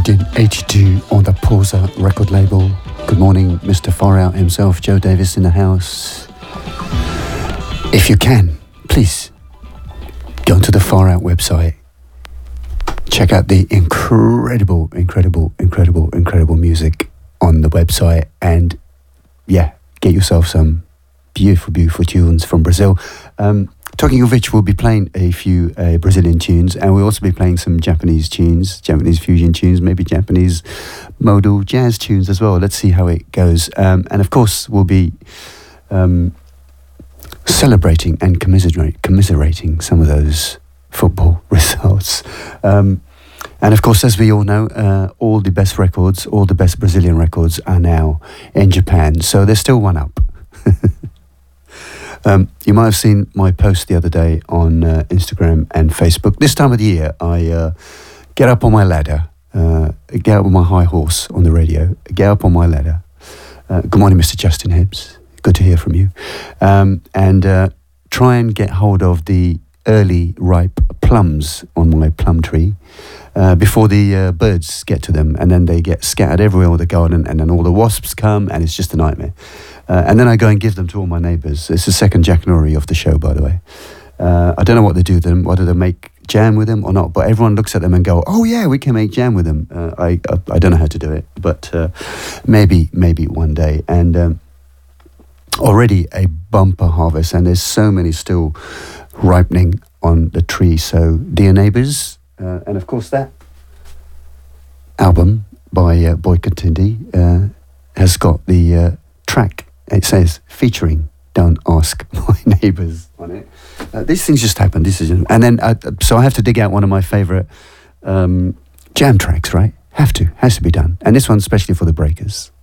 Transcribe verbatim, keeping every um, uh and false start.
nineteen eighty-two on the Pausa record label. Good morning, Mister Far Out himself, Joe Davis in the house. If you can, please go to the Far Out website. Check out the incredible, incredible, incredible, incredible music on the website, and yeah, get yourself some beautiful, beautiful tunes from Brazil. Um, Talking of which, we'll be playing a few uh, Brazilian tunes, and we'll also be playing some Japanese tunes, Japanese fusion tunes, maybe Japanese modal jazz tunes as well. Let's see how it goes. Um, and of course, we'll be um, celebrating and commiserate, commiserating some of those football results. Um, and of course, as we all know, uh, all the best records, all the best Brazilian records are now in Japan. So there's still one up. Um, you might have seen my post the other day on uh, Instagram and Facebook. This time of the year, I uh, get up on my ladder, uh, get up on my high horse on the radio, get up on my ladder. Uh, good morning, Mister Justin Hibbs. Good to hear from you. Um, and uh, try and get hold of the early ripe plums on my plum tree uh, before the uh, birds get to them, and then they get scattered everywhere in the garden, and then all the wasps come, and it's just a nightmare. Uh, and then I go and give them to all my neighbours. It's the second Jackanory of the show, by the way. Uh, I don't know what they do with them, whether they make jam with them or not, but everyone looks at them and go, oh yeah, we can make jam with them. Uh, I, I I don't know how to do it, but uh, maybe, maybe one day. And um, already a bumper harvest, and there's so many still ripening on the tree. So dear neighbours, uh, and of course that album by uh, Boy Katindi uh, has got the uh, track. It says featuring "Don't Ask My Neighbours" on it. Uh, these things just happen. This is, and then uh, so I have to dig out one of my favourite um, jam tracks. Right, have to, has to be done. And this one especially for the breakers.